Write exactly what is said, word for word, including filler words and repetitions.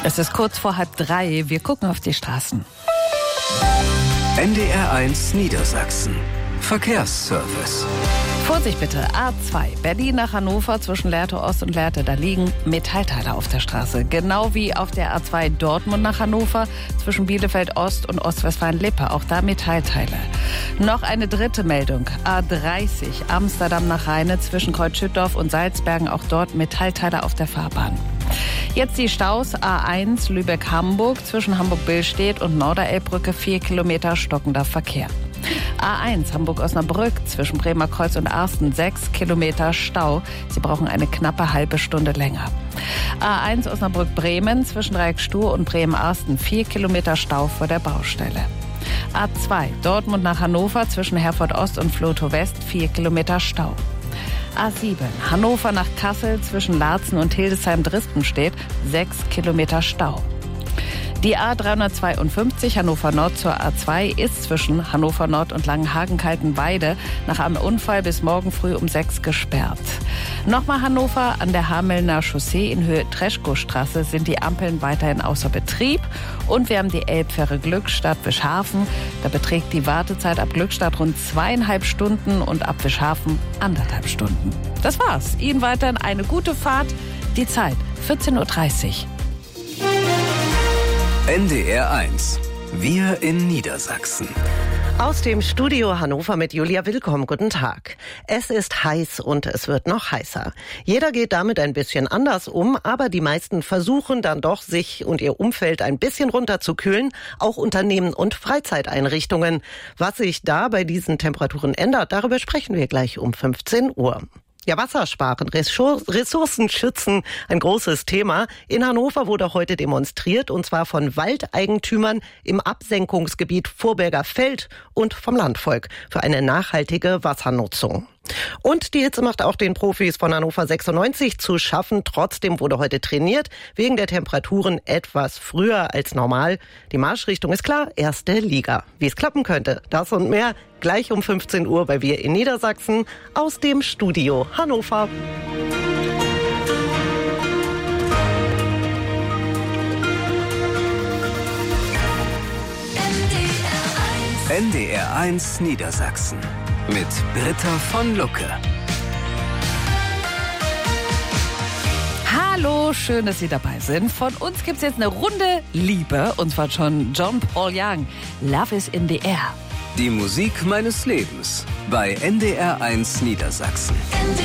Es ist kurz vor halb drei. Wir gucken auf die Straßen. N D R eins Niedersachsen. Verkehrsservice. Vorsicht bitte, A zwei, Berlin nach Hannover zwischen Lehrte Ost und Lehrte. Da liegen Metallteile auf der Straße. Genau wie auf der A zwei Dortmund nach Hannover zwischen Bielefeld Ost und Ostwestfalen-Lippe. Auch da Metallteile. Noch eine dritte Meldung. A dreißig, Amsterdam nach Rheine zwischen Kreuzschüttorf und Salzbergen. Auch dort Metallteile auf der Fahrbahn. Jetzt die Staus. A eins Lübeck-Hamburg zwischen Hamburg-Billstedt und Norderelbbrücke. Vier Kilometer stockender Verkehr. A eins Hamburg-Osnabrück zwischen Bremerkreuz und Arsten, sechs Kilometer Stau. Sie brauchen eine knappe halbe Stunde länger. A eins Osnabrück-Bremen zwischen Dreieckstuhl und Bremen-Arsten, vier Kilometer Stau vor der Baustelle. A zwei Dortmund nach Hannover zwischen Herford Ost und Vlotho West, vier Kilometer Stau. A sieben Hannover nach Kassel zwischen Laatzen und Hildesheim-Dristenstedt, sechs Kilometer Stau. Die A dreihundertzweiundfünfzig Hannover Nord zur A zwei ist zwischen Hannover Nord und Langenhagen-Kaltenweide nach einem Unfall bis morgen früh um sechs gesperrt. Nochmal Hannover an der Hamelner Chaussee in Höhe Treschkostraße sind die Ampeln weiterhin außer Betrieb. Und wir haben die Elbfähre Glückstadt Wischhafen. Da beträgt die Wartezeit ab Glückstadt rund zweieinhalb Stunden und ab Wischhafen anderthalb Stunden. Das war's. Ihnen weiterhin eine gute Fahrt. Die Zeit vierzehn Uhr dreißig. N D R eins. Wir in Niedersachsen. Aus dem Studio Hannover mit Julia Willkomm. Guten Tag. Es ist heiß und es wird noch heißer. Jeder geht damit ein bisschen anders um, aber die meisten versuchen dann doch, sich und ihr Umfeld ein bisschen runterzukühlen, auch Unternehmen und Freizeiteinrichtungen. Was sich da bei diesen Temperaturen ändert, darüber sprechen wir gleich um fünfzehn Uhr. Ja, Wasser sparen, Ressourcen schützen, ein großes Thema. In Hannover wurde heute demonstriert, und zwar von Waldeigentümern im Absenkungsgebiet Vorberger Feld und vom Landvolk für eine nachhaltige Wassernutzung. Und die Hitze macht auch den Profis von Hannover sechsundneunzig zu schaffen. Trotzdem wurde heute trainiert, wegen der Temperaturen etwas früher als normal. Die Marschrichtung ist klar, erste Liga. Wie es klappen könnte, das und mehr gleich um fünfzehn Uhr bei Wir in Niedersachsen aus dem Studio Hannover. N D R eins Niedersachsen mit Britta von Lucke. Hallo, schön, dass Sie dabei sind. Von uns gibt's jetzt eine Runde Liebe, und zwar schon John Paul Young. Love is in the air. Die Musik meines Lebens bei N D R eins Niedersachsen.